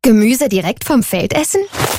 Gemüse direkt vom Feld essen?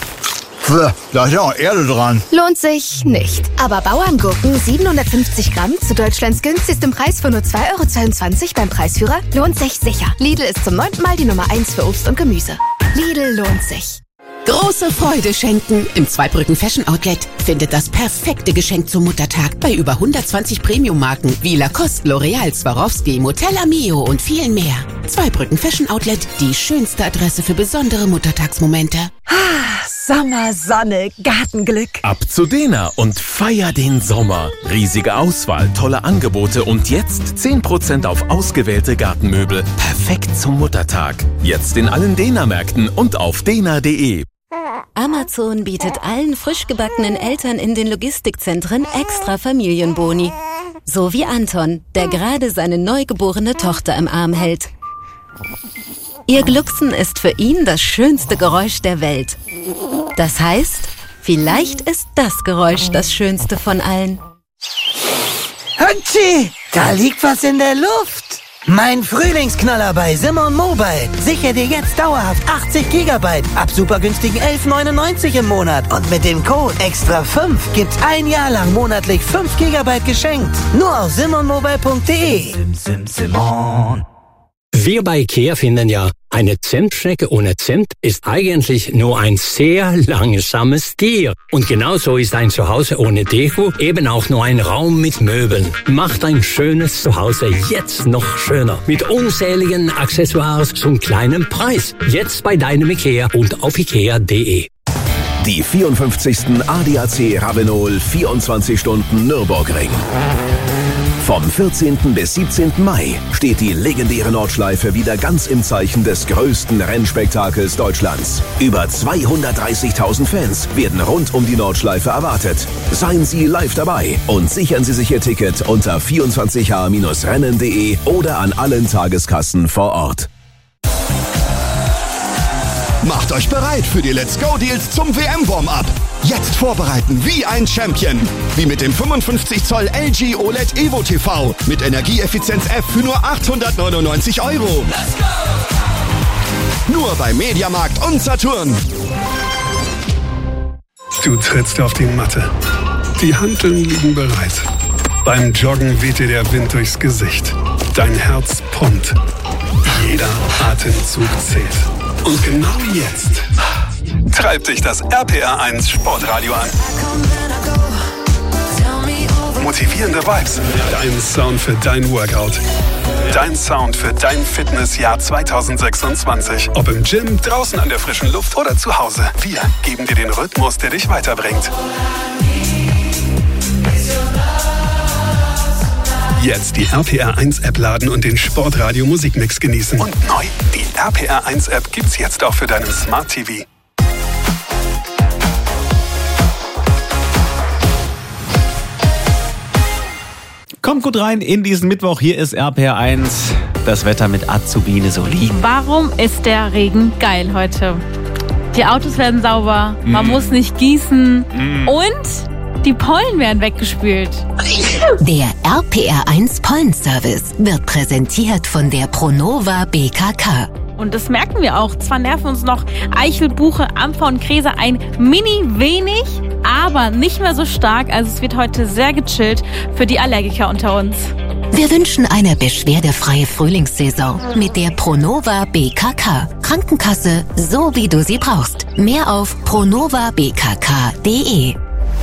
Da ist ja auch Erde dran. Lohnt sich nicht. Aber Bauerngurken 750 Gramm zu Deutschlands günstigstem Preis von nur 2,22 € beim Preisführer lohnt sich sicher. Lidl ist zum 9. Mal die Nummer 1 für Obst und Gemüse. Lidl lohnt sich. Große Freude schenken. Im Zweibrücken Fashion Outlet findet das perfekte Geschenk zum Muttertag bei über 120 Premium-Marken wie Lacoste, L'Oreal, Swarovski, Motella Mio und vielen mehr. Zweibrücken Fashion Outlet, die schönste Adresse für besondere Muttertagsmomente. Sommer, Sonne, Gartenglück. Ab zu Dena und feier den Sommer. Riesige Auswahl, tolle Angebote und jetzt 10% auf ausgewählte Gartenmöbel. Perfekt zum Muttertag. Jetzt in allen Dena-Märkten und auf dena.de. Amazon bietet allen frisch gebackenen Eltern in den Logistikzentren extra Familienboni. So wie Anton, der gerade seine neugeborene Tochter im Arm hält. Ihr Glucksen ist für ihn das schönste Geräusch der Welt. Das heißt, vielleicht ist das Geräusch das schönste von allen. Hatschi! Da liegt was in der Luft! Mein Frühlingsknaller bei Simon Mobile. Sichere dir jetzt dauerhaft 80 GB ab super günstigen 11,99 € im Monat. Und mit dem Code EXTRA5 gibt's ein Jahr lang monatlich 5 GB geschenkt. Nur auf simonmobile.de. Simon. Wir bei IKEA finden ja, eine Zentschnecke ohne Zimt ist eigentlich nur ein sehr langsames Tier. Und genauso ist ein Zuhause ohne Deko eben auch nur ein Raum mit Möbeln. Macht ein schönes Zuhause jetzt noch schöner. Mit unzähligen Accessoires zum kleinen Preis. Jetzt bei deinem IKEA und auf ikea.de. Die 54. ADAC Ravenol 24 Stunden Nürburgring. Vom 14. bis 17. Mai steht die legendäre Nordschleife wieder ganz im Zeichen des größten Rennspektakels Deutschlands. Über 230.000 Fans werden rund um die Nordschleife erwartet. Seien Sie live dabei und sichern Sie sich Ihr Ticket unter 24h-rennen.de oder an allen Tageskassen vor Ort. Macht euch bereit für die Let's Go Deals zum WM-Warm-Up. Jetzt vorbereiten wie ein Champion. Wie mit dem 55 Zoll LG OLED Evo TV mit Energieeffizienz F für nur 899 €. Let's go! Nur bei Mediamarkt und Saturn. Du trittst auf die Matte. Die Hanteln liegen bereit. Beim Joggen weht dir der Wind durchs Gesicht. Dein Herz pumpt. Jeder Atemzug zählt. Und genau jetzt treibt dich das RPR1 Sportradio an. Motivierende Vibes. Dein Sound für dein Workout. Dein Sound für dein Fitnessjahr 2026. Ob im Gym, draußen an der frischen Luft oder zu Hause. Wir geben dir den Rhythmus, der dich weiterbringt. Jetzt die RPR1-App laden und den Sportradio-Musikmix genießen. Und neu, die RPR1-App gibt's jetzt auch für deinen Smart TV. Kommt gut rein in diesen Mittwoch. Hier ist RPR1. Das Wetter mit Azubine Solin. Warum ist der Regen geil heute? Die Autos werden sauber, man muss nicht gießen und die Pollen werden weggespült. Der RPR1 Pollenservice wird präsentiert von der Pronova BKK. Und das merken wir auch. Zwar nerven uns noch Eichel, Buche, Ampfer und Gräser ein mini wenig, aber nicht mehr so stark. Also es wird heute sehr gechillt für die Allergiker unter uns. Wir wünschen eine beschwerdefreie Frühlingssaison mit der Pronova BKK. Krankenkasse, so wie du sie brauchst. Mehr auf pronovabkk.de.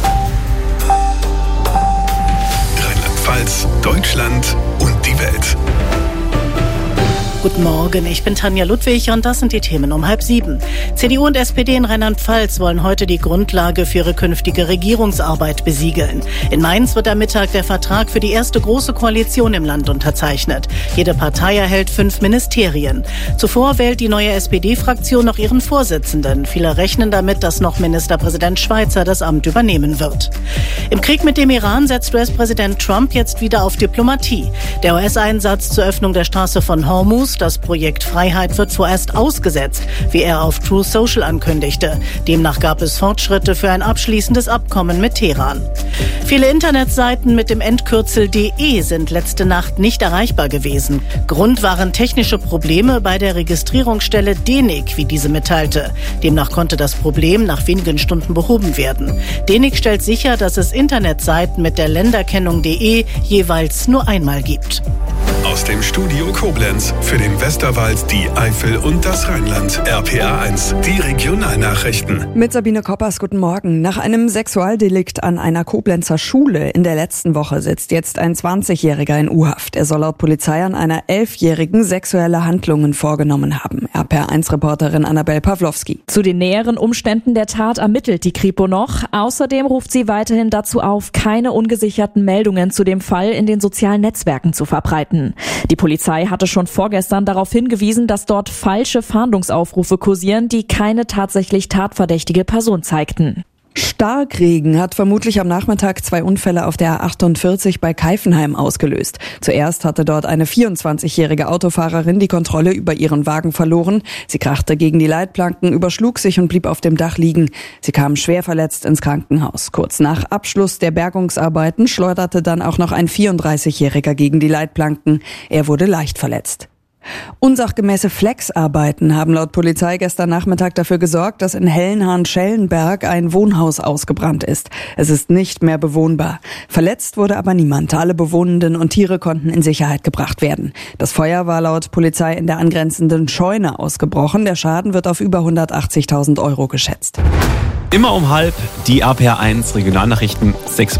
Rheinland-Pfalz, Deutschland und die Welt. Guten Morgen, ich bin Tanja Ludwig und das sind die Themen um 6:30. CDU und SPD in Rheinland-Pfalz wollen heute die Grundlage für ihre künftige Regierungsarbeit besiegeln. In Mainz wird am Mittag der Vertrag für die erste große Koalition im Land unterzeichnet. Jede Partei erhält 5 Ministerien. Zuvor wählt die neue SPD-Fraktion noch ihren Vorsitzenden. Viele rechnen damit, dass noch Ministerpräsident Schweizer das Amt übernehmen wird. Im Krieg mit dem Iran setzt US-Präsident Trump jetzt wieder auf Diplomatie. Der US-Einsatz zur Öffnung der Straße von Hormuz News, das Projekt Freiheit wird vorerst ausgesetzt, wie er auf True Social ankündigte. Demnach gab es Fortschritte für ein abschließendes Abkommen mit Teheran. Viele Internetseiten mit dem Endkürzel .de sind letzte Nacht nicht erreichbar gewesen. Grund waren technische Probleme bei der Registrierungsstelle DENIC, wie diese mitteilte. Demnach konnte das Problem nach wenigen Stunden behoben werden. DENIC stellt sicher, dass es Internetseiten mit der Länderkennung .de jeweils nur einmal gibt. Aus dem Studio Koblenz für den Westerwald, die Eifel und das Rheinland. RPA1, die Regionalnachrichten. Mit Sabine Koppers, guten Morgen. Nach einem Sexualdelikt an einer Koblenzer Schule in der letzten Woche sitzt jetzt ein 20-Jähriger in U-Haft. Er soll laut Polizei an einer 11-Jährigen sexuelle Handlungen vorgenommen haben. RPA1-Reporterin Annabel Pawlowski. Zu den näheren Umständen der Tat ermittelt die Kripo noch. Außerdem ruft sie weiterhin dazu auf, keine ungesicherten Meldungen zu dem Fall in den sozialen Netzwerken zu verbreiten. Die Polizei hatte schon vorgestern darauf hingewiesen, dass dort falsche Fahndungsaufrufe kursieren, die keine tatsächlich tatverdächtige Person zeigten. Starkregen hat vermutlich am Nachmittag 2 Unfälle auf der A48 bei Keifenheim ausgelöst. Zuerst hatte dort eine 24-jährige Autofahrerin die Kontrolle über ihren Wagen verloren. Sie krachte gegen die Leitplanken, überschlug sich und blieb auf dem Dach liegen. Sie kam schwer verletzt ins Krankenhaus. Kurz nach Abschluss der Bergungsarbeiten schleuderte dann auch noch ein 34-jähriger gegen die Leitplanken. Er wurde leicht verletzt. Unsachgemäße Flexarbeiten haben laut Polizei gestern Nachmittag dafür gesorgt, dass in Hellenhahn-Schellenberg ein Wohnhaus ausgebrannt ist. Es ist nicht mehr bewohnbar. Verletzt wurde aber niemand. Alle Bewohnenden und Tiere konnten in Sicherheit gebracht werden. Das Feuer war laut Polizei in der angrenzenden Scheune ausgebrochen. Der Schaden wird auf über 180.000 € geschätzt. Immer um halb, die RPA1 Regionalnachrichten,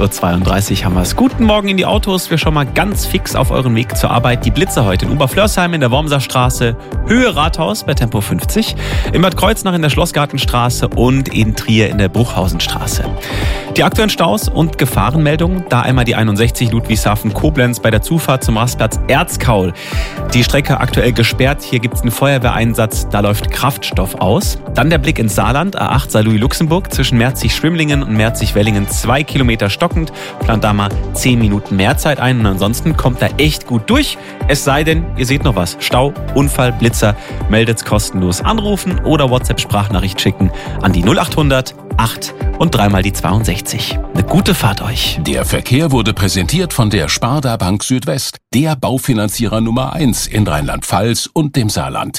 6.32 Uhr haben wir es. Guten Morgen in die Autos, wir schauen mal ganz fix auf euren Weg zur Arbeit. Die Blitzer heute in Oberflörsheim in der Wormser Straße, Höhe Rathaus bei Tempo 50, in Bad Kreuznach in der Schlossgartenstraße und in Trier in der Bruchhausenstraße. Die aktuellen Staus und Gefahrenmeldungen, da einmal die 61 Ludwigshafen-Koblenz bei der Zufahrt zum Rastplatz Erzkaul. Die Strecke aktuell gesperrt, hier gibt es einen Feuerwehreinsatz, da läuft Kraftstoff aus. Dann der Blick ins Saarland, A8 Saarlouis-Luxemburg zwischen Merzig-Schwimmlingen und Merzig-Wellingen 2 Kilometer stockend. Plant da mal 10 Minuten mehr Zeit ein und ansonsten kommt da echt gut durch. Es sei denn, ihr seht noch was. Stau, Unfall, Blitzer, meldet's kostenlos. Anrufen oder WhatsApp-Sprachnachricht schicken an die 0800 8 und 3 mal die 62. Eine gute Fahrt euch. Der Verkehr wurde präsentiert von der Sparda Bank Südwest, der Baufinanzierer Nummer 1 in Rheinland-Pfalz und dem Saarland.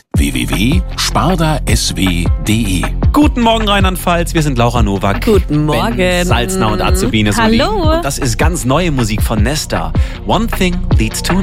www.spardasw.de. Guten Morgen Rheinland-Pfalz, wir sind Laura Nowak, Guten Morgen, Ben Salzner und Azubine Soli. Hallo. Und das ist ganz neue Musik von Nesta. One Thing Leads to Another.